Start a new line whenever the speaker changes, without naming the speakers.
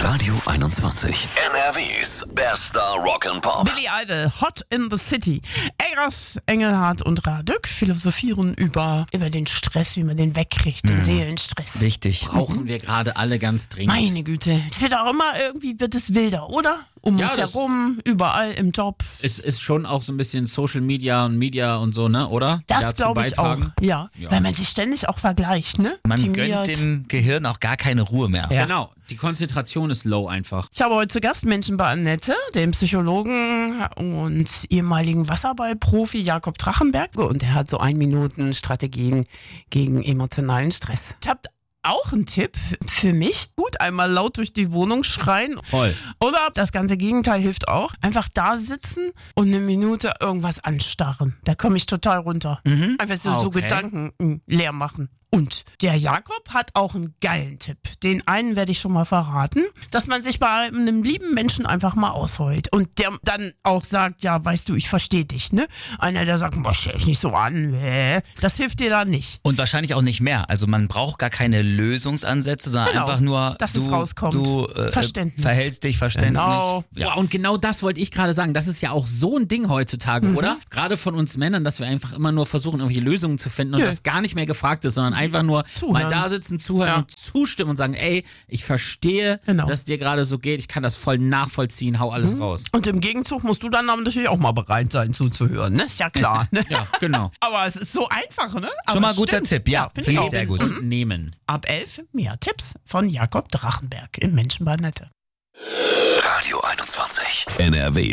Radio 21. NRWs bester Rock'n'Pop.
Billy Idol, Hot in the City. Eras, Engelhardt und Radück philosophieren über den Stress, wie man den wegkriegt, den Seelenstress.
Wichtig. Brauchen wir gerade alle ganz dringend.
Meine Güte, es wird auch immer wird es wilder, oder? Um uns herum, überall im Job.
Es ist schon auch so ein bisschen Social Media und so, ne, oder?
Das glaube ich auch, ja. Weil man sich ständig auch vergleicht, ne?
Man gönnt dem Gehirn auch gar keine Ruhe mehr.
Ja.
Genau, die Konzentration ist low einfach.
Ich habe heute zu Gast Menschen bei Annette, dem Psychologen und ehemaligen Wasserballprofi Jakob Drachenberg. Und er hat so 1 Minuten Strategien gegen emotionalen Stress. Ich habe auch ein Tipp für mich. Gut, einmal laut durch die Wohnung schreien.
Voll.
Oder das ganze Gegenteil hilft auch. Einfach da sitzen und 1 Minute irgendwas anstarren. Da komme ich total runter. Einfach so Gedanken leer machen. Und der Jakob hat auch einen geilen Tipp. Den einen werde ich schon mal verraten, dass man sich bei einem lieben Menschen einfach mal ausheult. Und der dann auch sagt, ja, weißt du, ich verstehe dich, ne? Einer, der sagt, boah, stell dich nicht so an, das hilft dir da nicht.
Und wahrscheinlich auch nicht mehr. Also man braucht gar keine Lösungsansätze, sondern einfach nur,
dass es rauskommt.
Du
Verständnis.
verhältst dich verständlich.
Genau.
Ja.
Wow, und genau das wollte ich gerade sagen. Das ist ja auch so ein Ding heutzutage, oder? Gerade von uns Männern, dass wir einfach immer nur versuchen, irgendwelche Lösungen zu finden und das gar nicht mehr gefragt ist, sondern einfach nur mal da sitzen, zuhören und zustimmen und sagen, ey, ich verstehe, dass dir gerade so geht, ich kann das voll nachvollziehen, hau alles raus.
Und im Gegenzug musst du dann natürlich auch mal bereit sein zuzuhören, ne? Ist ja klar, ne?
Ja, genau.
Aber es ist so einfach, ne?
Schon mal guter Tipp, ja.
Finde
ich
auch
sehr gut.
Und nehmen.
Ab 11 mehr Tipps von Jakob Drachenberg im Menschen bei Annette.
Radio 21. NRWs